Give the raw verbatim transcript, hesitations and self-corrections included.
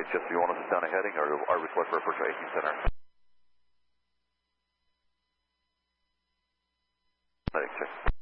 H S, do you want us to down a heading or our request for a first A T center? Heading check.